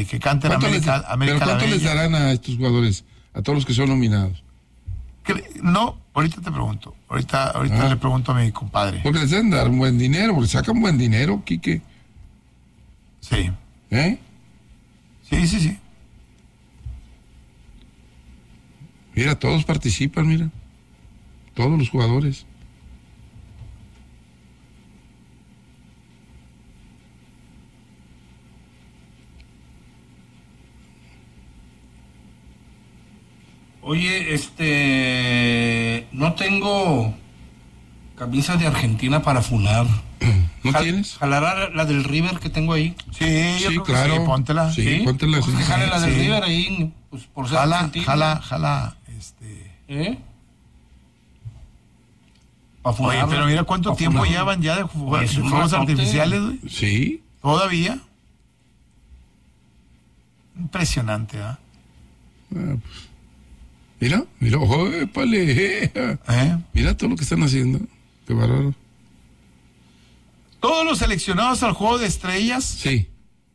que canten América ¿Pero cuánto les darán a estos jugadores, a todos los que son nominados? No, ahorita te pregunto. Ahorita le pregunto a mi compadre. Porque les deben dar un buen dinero, porque sacan buen dinero, Quique. Sí. Sí. Mira, todos participan, mira. Todos los jugadores. Oye, no tengo camisa de Argentina para funar. ¿No tienes? ¿Jalará la del River que tengo ahí? Sí, claro. Sí, póntela. Sí, póntela. Pues que jale la del River ahí, pues por ser Argentina. Jala. Pa' funar. Oye, pero mira cuánto tiempo llevan ya de fuegos artificiales, güey. Sí. ¿Todavía? Impresionante, ¿ah? Mira, épale. Mira todo lo que están haciendo. Qué bárbaro. Todos los seleccionados al Juego de Estrellas. Sí.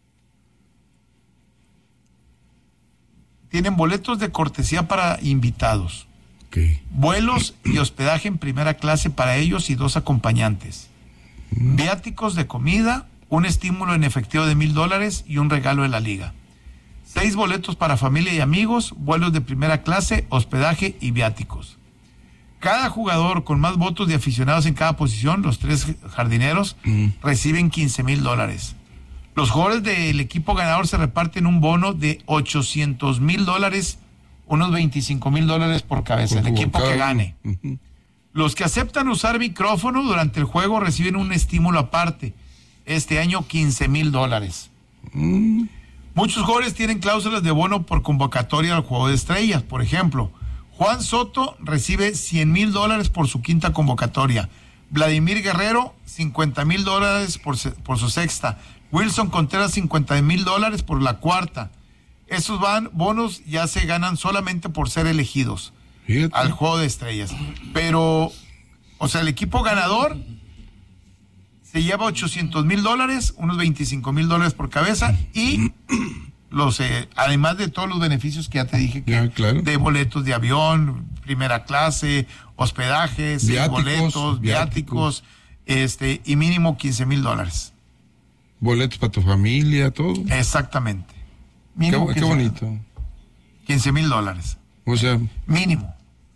Tienen boletos de cortesía para invitados. Okay. Vuelos y hospedaje en primera clase para ellos y 2 acompañantes. Viáticos de comida, un estímulo en efectivo de $1,000 y un regalo de la liga. 6 boletos para familia y amigos, vuelos de primera clase, hospedaje y viáticos. Cada jugador con más votos de aficionados en cada posición, los 3 jardineros, reciben $15,000. Los jugadores del equipo ganador se reparten un bono de $800,000, unos $25,000 por cabeza, el equipo que gane. Los que aceptan usar micrófono durante el juego reciben un estímulo aparte. Este año $15,000. Muchos jugadores tienen cláusulas de bono por convocatoria al Juego de Estrellas. Por ejemplo, Juan Soto recibe $100,000 por su quinta convocatoria. Vladimir Guerrero, $50,000 por su sexta. Wilson Contreras, $50,000 por la cuarta. Esos bonos ya se ganan solamente por ser elegidos al Juego de Estrellas. Pero, o sea, el equipo ganador se lleva $800,000, unos $25,000 por cabeza, y además de todos los beneficios que ya te dije, claro. De boletos de avión, primera clase, hospedajes, boletos, viáticos, y mínimo $15,000. Boletos para tu familia, todo. Exactamente. Mínimo qué bonito. $15,000. O sea, mínimo.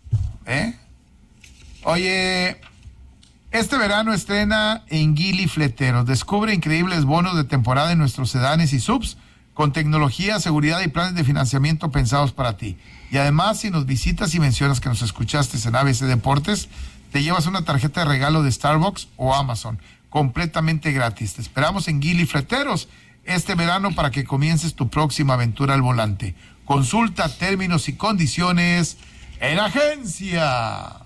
Oye, este verano estrena en Geely Fleteros. Descubre increíbles bonos de temporada en nuestros sedanes y subs con tecnología, seguridad y planes de financiamiento pensados para ti. Y además, si nos visitas y mencionas que nos escuchaste en ABC Deportes, te llevas una tarjeta de regalo de Starbucks o Amazon, completamente gratis. Te esperamos en Geely Fleteros este verano para que comiences tu próxima aventura al volante. Consulta términos y condiciones en agencia.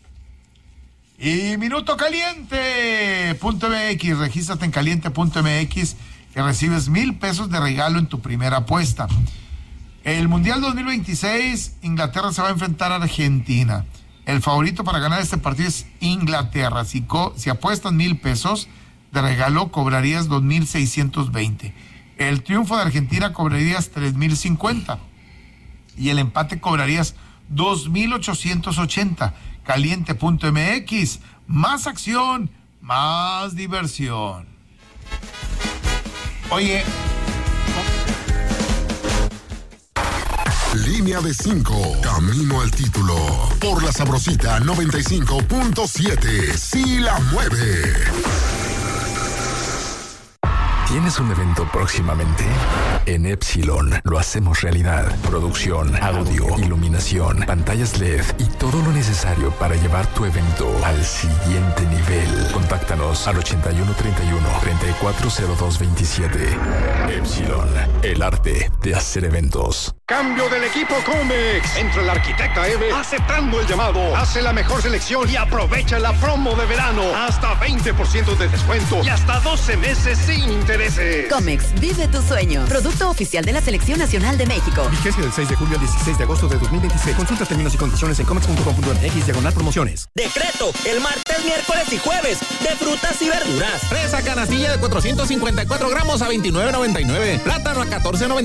Y Minuto Caliente.mx, regístrate en caliente.mx que recibes $1,000 de regalo en tu primera apuesta. El Mundial 2026, Inglaterra se va a enfrentar a Argentina. El favorito para ganar este partido es Inglaterra. Si apuestas $1,000 de regalo, cobrarías 2,620. El triunfo de Argentina cobrarías 3,050. Y el empate cobrarías 2,880. Caliente.mx, más acción, más diversión. Oye, Línea de 5, camino al título. Por la Sabrosita 95.7, sí la mueve. ¿Tienes un evento próximamente? En Epsilon lo hacemos realidad. Producción, audio, iluminación, pantallas LED y todo lo necesario para llevar tu evento al siguiente nivel. Contáctanos al 8131-340227. Epsilon, el arte de hacer eventos. Cambio del equipo Comex. Entra el arquitecta Eve aceptando el llamado. Hace la mejor selección y aprovecha la promo de verano. Hasta 20% de descuento y hasta 12 meses sin intereses. Comex, vive tu sueño. Producto oficial de la Selección Nacional de México. Vigencia del 6 de julio al 16 de agosto de 2026. Consulta términos y condiciones en comex.com.mx/promociones. Decreto, el martes, miércoles y jueves de frutas y verduras. Fresa canastilla de 454 gramos a $29.99. Plátano a $14.99.